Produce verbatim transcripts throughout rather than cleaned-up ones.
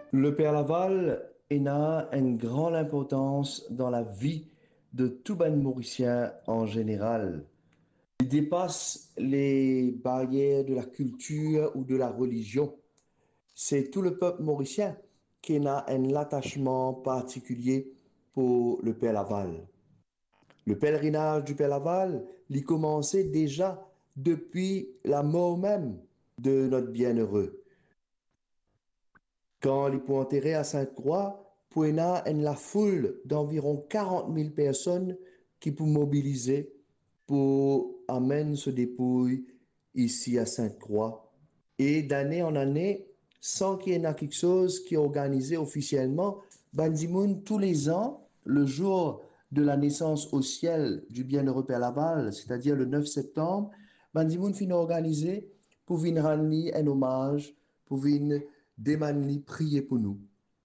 Le Père Laval a une grande importance dans la vie de tout ban Mauricien en général. Il dépasse les barrières de la culture ou de la religion. C'est tout le peuple mauricien qui a un attachement particulier pour le Père Laval. Le pèlerinage du Père Laval, il commençait déjà depuis la mort même de notre bienheureux. Quand il pour enterrer à Sainte-Croix, Pouena en la foule d'environ quarante mille personnes qui pour mobiliser pour amener ce dépouille ici à Sainte-Croix. Et d'année en année, sans qu'il y ait quelque chose qui est organisé officiellement, Bandimoun, tous les ans, le jour de la naissance au ciel du bienheureux Père Laval, c'est-à-dire le neuf septembre, Bandimoun finit organisé pour venir rendre un hommage, pour venir demander prier pour nous.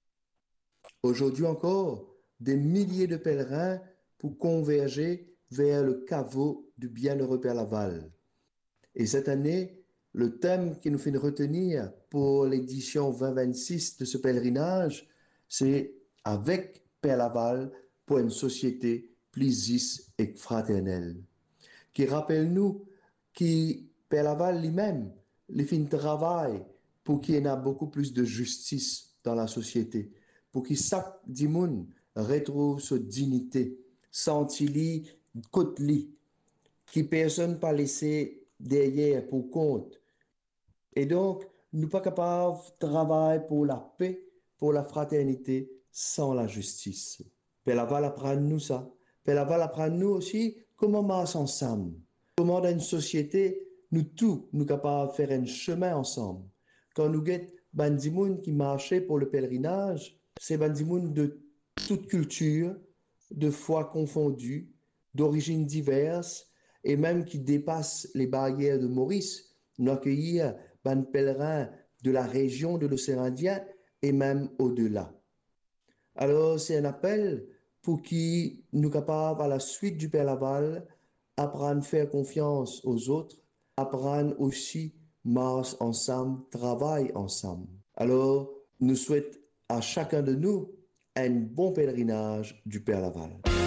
Aujourd'hui encore, des milliers de pèlerins pour converger vers le caveau du bienheureux Père Laval. Et cette année, le thème qui nous fait retenir pour l'édition vingt vingt-six de ce pèlerinage, c'est avec Père Laval pour une société plus juste et fraternelle. Qui rappelle-nous que Père Laval lui-même, il fait un travail pour qu'il y ait beaucoup plus de justice dans la société, pour que chaque dimoun retrouve sa dignité, senti-li, côte-li, qui personne pas laissé derrière pour compte. Et donc, nous pas capables de travailler pour la paix, pour la fraternité, sans la justice. Père Laval apprend nous ça. Père Laval apprend nous aussi comment marcher ensemble. Comment dans une société, nous tous, nous capables de faire un chemin ensemble. Quand nous guettons Bandimoun qui marchait pour le pèlerinage, c'est Bandimoun de toute culture, de foi confondue, d'origines diverses, et même qui dépassent les barrières de Maurice. Nous accueillir ban pèlerins de la région de l'océan Indien et même au-delà. Alors, c'est un appel pour qui nous capables, à la suite du Père Laval, apprendre à faire confiance aux autres, apprendre aussi marche ensemble, travailler ensemble. Alors, nous souhaitons à chacun de nous un bon pèlerinage du Père Laval.